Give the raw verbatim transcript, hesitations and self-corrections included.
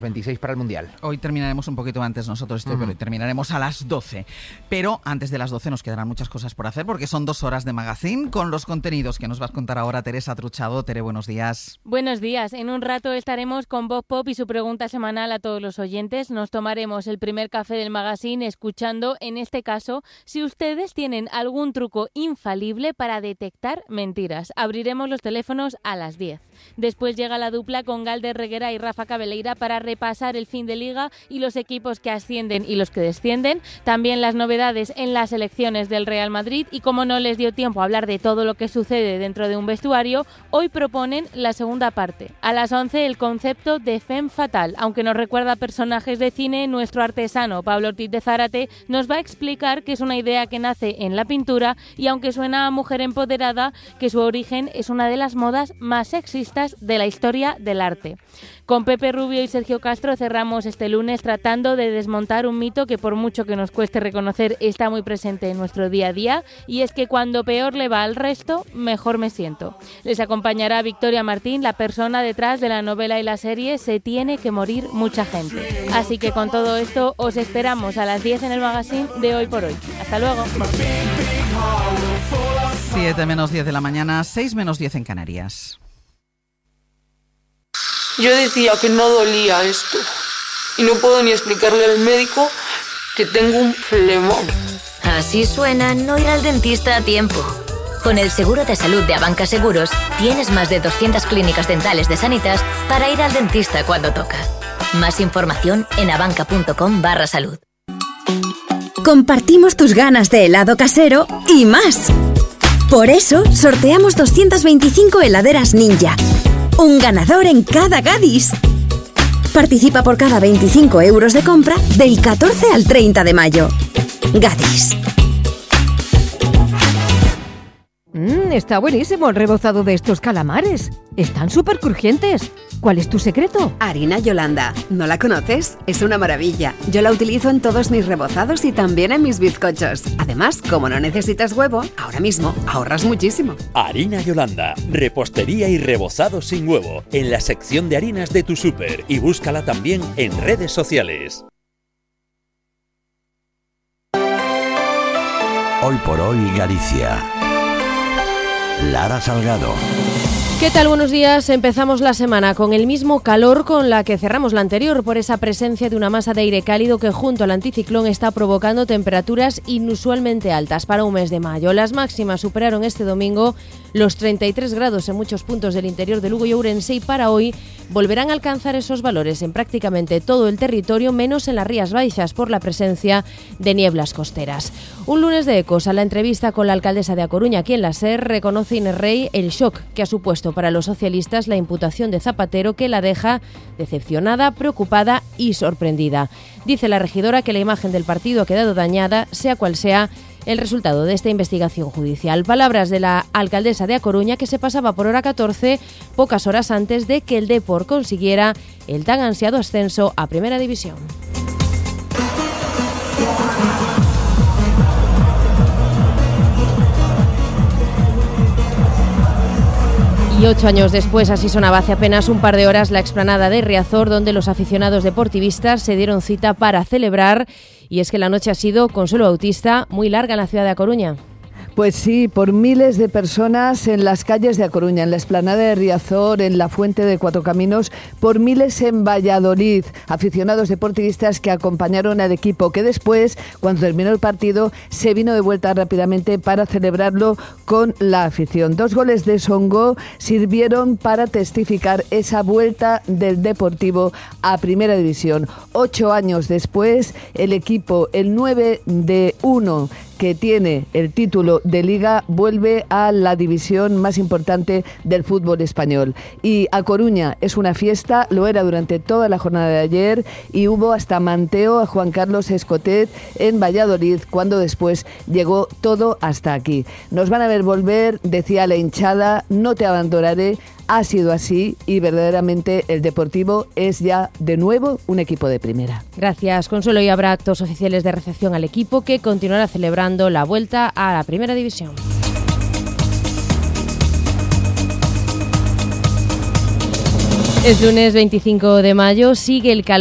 veintiséis para el Mundial. Hoy terminaremos un poquito antes nosotros, estoy, uh-huh. pero hoy terminaremos a las doce. Pero antes de las doce nos quedarán muchas cosas por hacer porque son dos horas de magazine con los contenidos que nos vas a contar ahora Teresa Truchado. Tere, buenos días. Buenos días. En un rato estaremos con Bob Pop y su pregunta semanal a todos los oyentes. Nos tomaremos el primer café del magazine escuchando, en este caso, si ustedes tienen algún truco infalible para detectar mentiras. Abriremos los teléfonos a las diez. Después llega la dupla con Galder Reguera y Rafa Cabeleira para repasar el fin de Liga y los equipos que ascienden y los que descienden. También las novedades en las elecciones del Real Madrid y como no les dio tiempo a hablar de todo lo que sucede dentro de un vestuario, hoy proponen la segunda parte. A las once el concepto de femme fatale. Aunque nos recuerda a personajes de cine, nuestro artesano Pablo Ortiz de Zárate nos va a explicar que es una idea que nace en la pintura y aunque suena a mujer empoderada, que su origen es una de las modas más sexistas de la historia del arte. Con Pepe Rubio y Sergio Castro cerramos este lunes tratando de desmontar un mito que por mucho que nos cueste reconocer está muy presente en nuestro día a día y es que cuando peor le va al resto, mejor me siento. Les acompañará Victoria Martín, la persona detrás de la novela y la serie Se tiene que morir mucha gente. Así que con todo esto os esperamos a las diez en el magazine de Hoy por Hoy. Hasta luego. siete menos diez de la mañana, seis menos diez en Canarias. Yo decía que no dolía esto y no puedo ni explicarle al médico que tengo un flemón. Así suena no ir al dentista a tiempo. Con el seguro de salud de Abanca Seguros tienes más de doscientas clínicas dentales de Sanitas para ir al dentista cuando toca. Más información en abanca.com barra salud. Compartimos tus ganas de helado casero y más. Por eso sorteamos doscientas veinticinco heladeras Ninja. Un ganador en cada Gadis. Participa por cada veinticinco euros de compra del catorce al treinta de mayo. Gadis. Mmm, está buenísimo el rebozado de estos calamares. Están súper crujientes. ¿Cuál es tu secreto? Harina Yolanda. ¿No la conoces? Es una maravilla. Yo la utilizo en todos mis rebozados y también en mis bizcochos. Además, como no necesitas huevo, ahora mismo ahorras muchísimo. Harina Yolanda. Repostería y rebozado sin huevo. En la sección de harinas de tu súper. Y búscala también en redes sociales. Hoy por hoy Galicia. Lara Salgado. ¿Qué tal? Buenos días. Empezamos la semana con el mismo calor con la que cerramos la anterior por esa presencia de una masa de aire cálido que junto al anticiclón está provocando temperaturas inusualmente altas para un mes de mayo. Las máximas superaron este domingo los treinta y tres grados en muchos puntos del interior de Lugo y Ourense y para hoy volverán a alcanzar esos valores en prácticamente todo el territorio menos en las Rías Baixas por la presencia de nieblas costeras. Un lunes de ecos. A la entrevista con la alcaldesa de A Coruña aquí en la SER reconoce Inés Rey el shock que ha supuesto para los socialistas la imputación de Zapatero que la deja decepcionada, preocupada y sorprendida. Dice la regidora que la imagen del partido ha quedado dañada, sea cual sea el resultado de esta investigación judicial. Palabras de la alcaldesa de A Coruña que se pasaba por hora catorce, pocas horas antes de que el Depor consiguiera el tan ansiado ascenso a Primera División. Y ocho años después, así sonaba hace apenas un par de horas la explanada de Riazor, donde los aficionados deportivistas se dieron cita para celebrar. Y es que la noche ha sido, Consuelo Bautista, muy larga en la ciudad de A Coruña. Pues sí, por miles de personas en las calles de A Coruña, en la explanada de Riazor, en la Fuente de Cuatro Caminos, por miles en Valladolid, aficionados deportivistas que acompañaron al equipo, que después, cuando terminó el partido, se vino de vuelta rápidamente para celebrarlo con la afición. Dos goles de Songo sirvieron para testificar esa vuelta del Deportivo a Primera División. Ocho años después, el equipo, el nueve de uno, que tiene el título de Liga, vuelve a la división más importante del fútbol español. Y A Coruña es una fiesta, lo era durante toda la jornada de ayer, y hubo hasta manteo a Juan Carlos Escotet en Valladolid, cuando después llegó todo hasta aquí. Nos van a ver volver, decía la hinchada, no te abandonaré. Ha sido así y verdaderamente el Deportivo es ya de nuevo un equipo de primera. Gracias, Consuelo. Y habrá actos oficiales de recepción al equipo que continuará celebrando la vuelta a la Primera División. Es lunes veinticinco de mayo, sigue el calor.